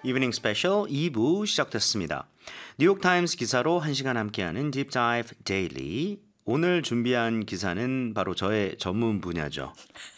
이브닝 스페셜 2부 시작됐습니다. 뉴욕타임스 기사로 1시간 함께하는 Deep Dive Daily. 오늘 준비한 기사는 바로 저의 전문 분야죠.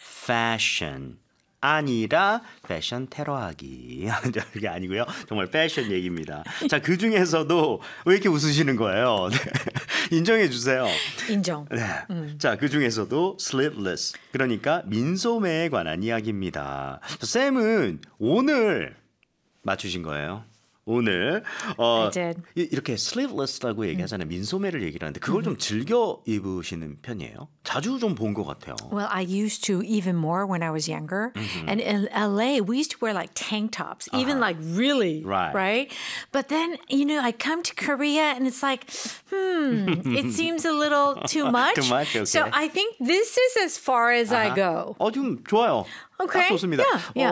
패션. 아니라 패션 테러하기. 그게 아니고요. 정말 패션 얘기입니다. 자, 그중에서도 왜 이렇게 웃으시는 거예요? 인정해 주세요. 인정. 네. 자, 그중에서도 sleeveless. 그러니까 민소매에 관한 이야기입니다. 쌤은 오늘 맞추신 거예요. 오늘 이렇게 sleeveless라고 얘기하잖아요. 민소매를 얘기를 하는데 그걸 좀 즐겨 입으시는 편이에요? 자주 좀 본 것 같아요. Well, I used to even more when I was younger. And in LA, we used to wear like tank tops, even like really, right? But then, I come to Korea and it's like, it seems a little too much. Too much, okay. So I think this is as far as I go. 좀 좋아요. Okay. 딱 좋습니다. Yeah.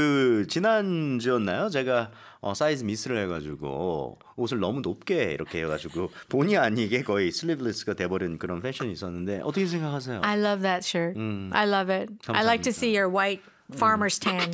지난주였나요? 제가 사이즈 미스를 해가지고 옷을 너무 높게 이렇게 해가지고 본의 아니게 거의 슬리브리스가 돼버린 그런 패션이 있었는데 어떻게 생각하세요? I love that shirt. I love it. I like to see your white farmer's tan.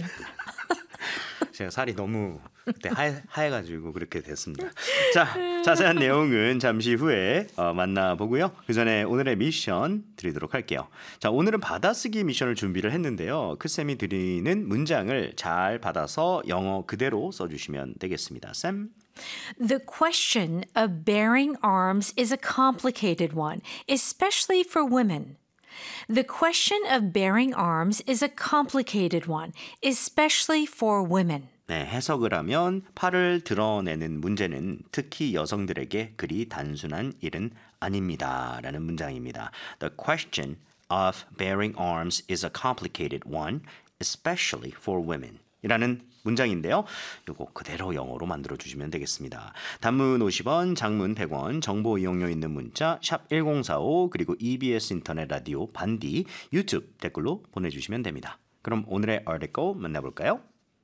제가 살이 너무 그때 하얘가지고 그렇게 됐습니다. 자, 자세한 내용은 잠시 후에 만나보고요. 그 전에 오늘의 미션 드리도록 할게요. 자, 오늘은 받아쓰기 미션을 준비를 했는데요. 크쌤이 드리는 문장을 잘 받아서 영어 그대로 써주시면 되겠습니다. 쌤? The question of bearing arms is a complicated one, especially for women. The question of bearing arms is a complicated one, especially for women. 네, 해석을 하면 팔을 드러내는 문제는 특히 여성들에게 그리 단순한 일은 아닙니다. 라는 문장입니다. The question of bearing arms is a complicated one, especially for women. 이라는 문장인데요. 이거 그대로 영어로 만들어주시면 되겠습니다. 단문 50원, 장문 100원, 정보 이용료 있는 문자 샵 1045 그리고 EBS 인터넷 라디오 반디 유튜브 댓글로 보내주시면 됩니다. 그럼 오늘의 article 만나볼까요?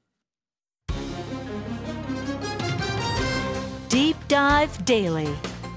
Deep Dive Daily.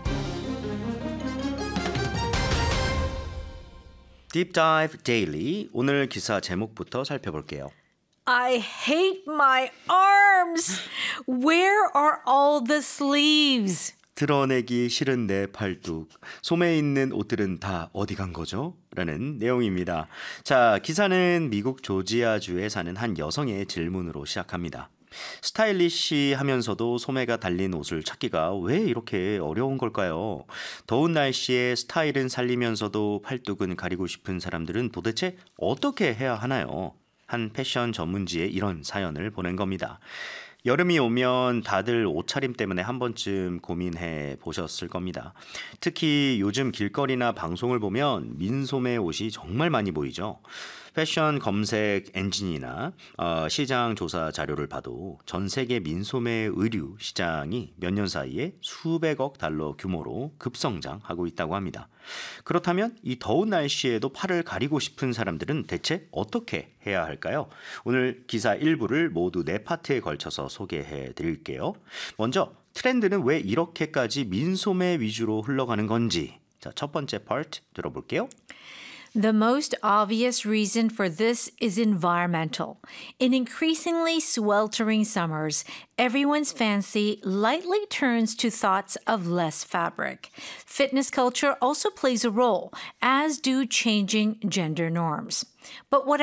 Deep Dive Daily. 오늘 기사 제목부터 살펴볼게요. I hate my arms. Where are all the sleeves? 드러내기 싫은 내 팔뚝. 소매에 있는 옷들은 다 어디 간 거죠? 라는 내용입니다. 자, 기사는 미국 조지아주에 사는 한 여성의 질문으로 시작합니다. 스타일리시하면서도 소매가 달린 옷을 찾기가 왜 이렇게 어려운 걸까요? 더운 날씨에 스타일은 살리면서도 팔뚝은 가리고 싶은 사람들은 도대체 어떻게 해야 하나요? 한 패션 전문지에 이런 사연을 보낸 겁니다. 여름이 오면 다들 옷차림 때문에 한 번쯤 고민해 보셨을 겁니다. 특히 요즘 길거리나 방송을 보면 민소매 옷이 정말 많이 보이죠. 패션 검색 엔진이나 시장 조사 자료를 봐도 전 세계 민소매 의류 시장이 몇 년 사이에 수백억 달러 규모로 급성장하고 있다고 합니다. 그렇다면 이 더운 날씨에도 팔을 가리고 싶은 사람들은 대체 어떻게 해야 할까요? 오늘 기사 일부를 모두 4파트에 걸쳐서 소개해 드릴게요. 먼저 트렌드는 왜 이렇게까지 민소매 위주로 흘러가는 건지. 자, 첫 번째 파트 들어볼게요. The most obvious reason for this is environmental. In increasingly sweltering summers, everyone's fancy lightly turns to thoughts of less fabric. Fitness culture also plays a role, as do changing gender norms. But what